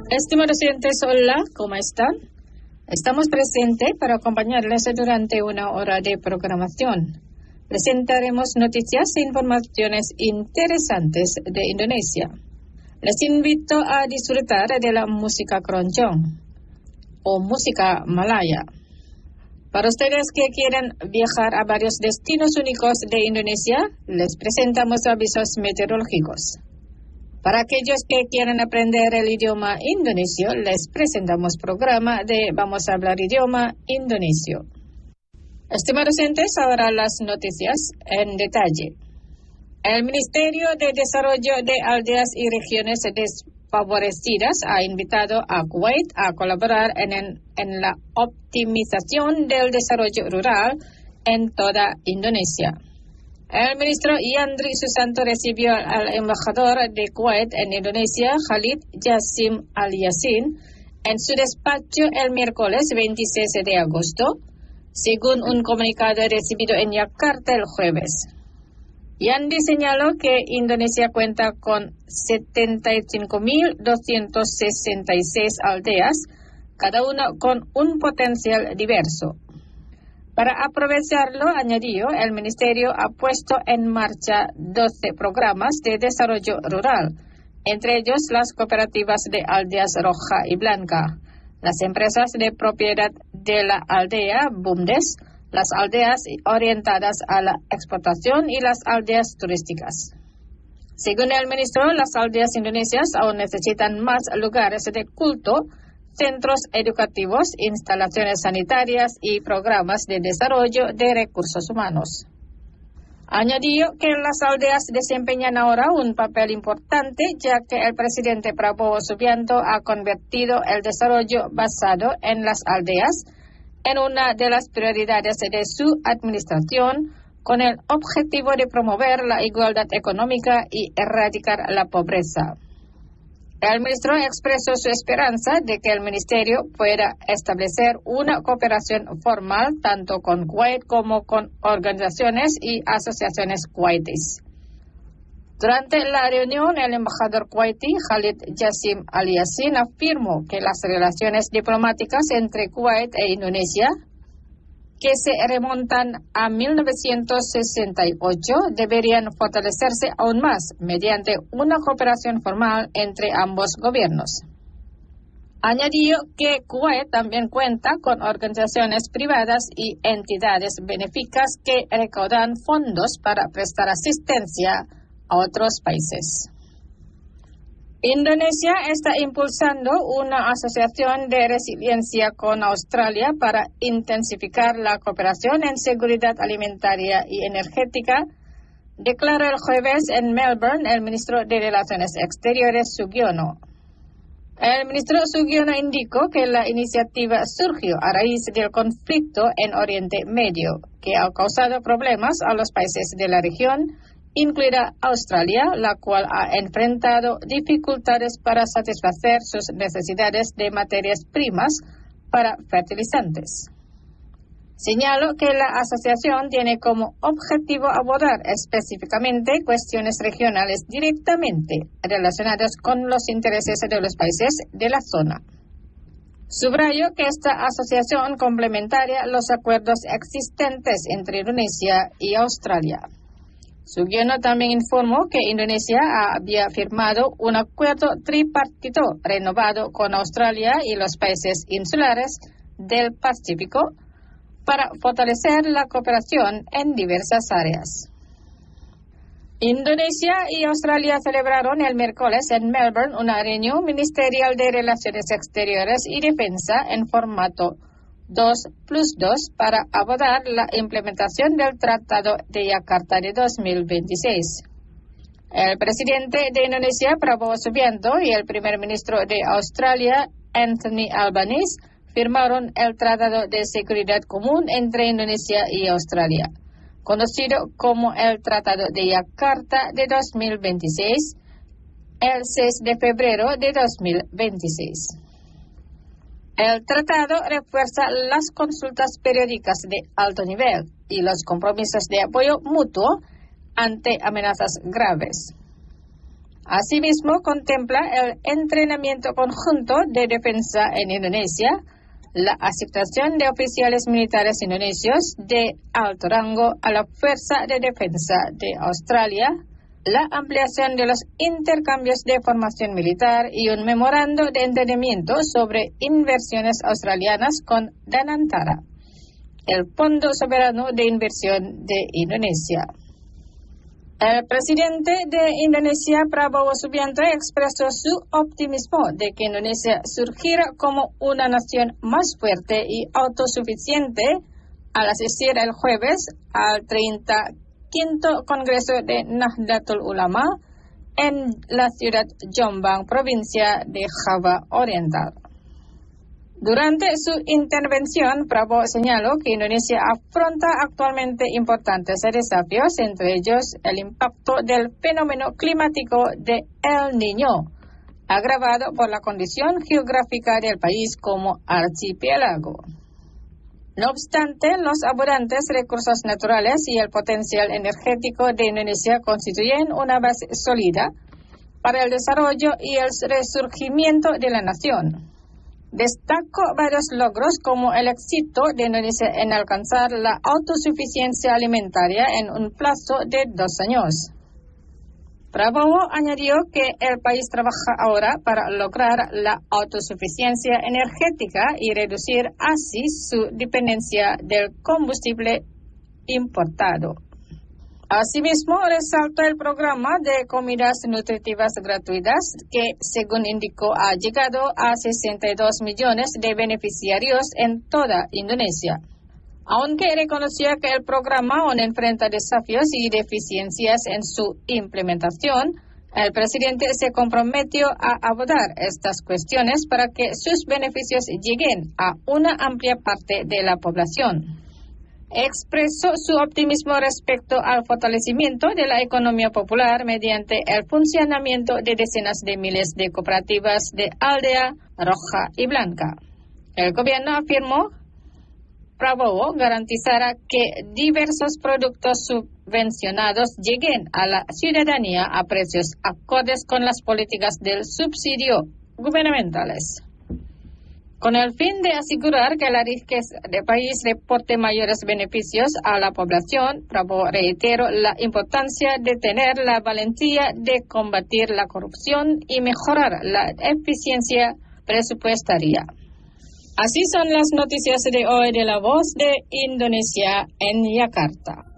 Estimados oyentes, hola, ¿cómo están? Estamos presentes para acompañarles durante una hora de programación. Presentaremos noticias e informaciones interesantes de Indonesia. Les invito a disfrutar de la música keroncong o música malaya. Para ustedes que quieren viajar a varios destinos únicos de Indonesia, les presentamos avisos meteorológicos. Para aquellos que quieren aprender el idioma indonesio, les presentamos programa de Vamos a hablar idioma indonesio. Estimados oyentes, ahora las noticias en detalle. El Ministerio de Desarrollo de Aldeas y Regiones Desfavorecidas ha invitado a Kuwait a colaborar en la optimización del desarrollo rural en toda Indonesia. El ministro Yandri Susanto recibió al embajador de Kuwait en Indonesia, Khalid Jassim Al-Yassin, en su despacho el miércoles 26 de agosto, según un comunicado recibido en Yakarta el jueves. Yandri señaló que Indonesia cuenta con 75.266 aldeas, cada una con un potencial diverso. Para aprovecharlo, añadió, el Ministerio ha puesto en marcha 12 programas de desarrollo rural, entre ellos las cooperativas de aldeas roja y blanca, las empresas de propiedad de la aldea, BUMDES, las aldeas orientadas a la exportación y las aldeas turísticas. Según el ministro, las aldeas indonesias aún necesitan más lugares de culto, centros educativos, instalaciones sanitarias y programas de desarrollo de recursos humanos. Añadió que las aldeas desempeñan ahora un papel importante, ya que el presidente Prabowo Subianto ha convertido el desarrollo basado en las aldeas en una de las prioridades de su administración, con el objetivo de promover la igualdad económica y erradicar la pobreza. El ministro expresó su esperanza de que el ministerio pueda establecer una cooperación formal tanto con Kuwait como con organizaciones y asociaciones kuwaitíes. Durante la reunión, el embajador kuwaití Khalid Jassim Al-Yassin afirmó que las relaciones diplomáticas entre Kuwait e Indonesia, que se remontan a 1968, deberían fortalecerse aún más mediante una cooperación formal entre ambos gobiernos. Añadió que Kuwait también cuenta con organizaciones privadas y entidades benéficas que recaudan fondos para prestar asistencia a otros países. Indonesia está impulsando una asociación de resiliencia con Australia para intensificar la cooperación en seguridad alimentaria y energética, declaró el jueves en Melbourne el ministro de Relaciones Exteriores Sugiono. El ministro Sugiono indicó que la iniciativa surgió a raíz del conflicto en Oriente Medio, que ha causado problemas a los países de la región, incluida Australia, la cual ha enfrentado dificultades para satisfacer sus necesidades de materias primas para fertilizantes. Señaló que la asociación tiene como objetivo abordar específicamente cuestiones regionales directamente relacionadas con los intereses de los países de la zona. Subrayó que esta asociación complementaria los acuerdos existentes entre Indonesia y Australia. Sugiono también informó que Indonesia había firmado un acuerdo tripartito renovado con Australia y los países insulares del Pacífico para fortalecer la cooperación en diversas áreas. Indonesia y Australia celebraron el miércoles en Melbourne una reunión ministerial de Relaciones Exteriores y Defensa en formato 2+2 para abordar la implementación del Tratado de Yakarta de 2026. El presidente de Indonesia, Prabowo Subianto, y el primer ministro de Australia, Anthony Albanese, firmaron el Tratado de Seguridad Común entre Indonesia y Australia, conocido como el Tratado de Yakarta de 2026, el 6 de febrero de 2026. El tratado refuerza las consultas periódicas de alto nivel y los compromisos de apoyo mutuo ante amenazas graves. Asimismo, contempla el entrenamiento conjunto de defensa en Indonesia, la aceptación de oficiales militares indonesios de alto rango a la Fuerza de Defensa de Australia, la ampliación de los intercambios de formación militar y un memorando de entendimiento sobre inversiones australianas con Danantara, el Fondo Soberano de Inversión de Indonesia. El presidente de Indonesia, Prabowo Subianto, expresó su optimismo de que Indonesia surgirá como una nación más fuerte y autosuficiente al asistir el jueves al 35º Congreso de Nahdlatul Ulama en la ciudad Jombang, provincia de Java Oriental. Durante su intervención, Prabowo señaló que Indonesia afronta actualmente importantes desafíos, entre ellos el impacto del fenómeno climático de El Niño, agravado por la condición geográfica del país como archipiélago. No obstante, los abundantes recursos naturales y el potencial energético de Indonesia constituyen una base sólida para el desarrollo y el resurgimiento de la nación. Destacó varios logros como el éxito de Indonesia en alcanzar la autosuficiencia alimentaria en un plazo de 2 años. Prabowo añadió que el país trabaja ahora para lograr la autosuficiencia energética y reducir así su dependencia del combustible importado. Asimismo, resaltó el programa de comidas nutritivas gratuitas que, según indicó, ha llegado a 62 millones de beneficiarios en toda Indonesia. Aunque reconoció que el programa aún enfrenta desafíos y deficiencias en su implementación, el presidente se comprometió a abordar estas cuestiones para que sus beneficios lleguen a una amplia parte de la población. Expresó su optimismo respecto al fortalecimiento de la economía popular mediante el funcionamiento de decenas de miles de cooperativas de aldea roja y blanca. El gobierno, afirmó Prabowo, garantizará que diversos productos subvencionados lleguen a la ciudadanía a precios acordes con las políticas del subsidio gubernamentales. Con el fin de asegurar que la riqueza del país reporte mayores beneficios a la población, Prabowo reiteró la importancia de tener la valentía de combatir la corrupción y mejorar la eficiencia presupuestaria. Así son las noticias de hoy de La Voz de Indonesia en Yakarta.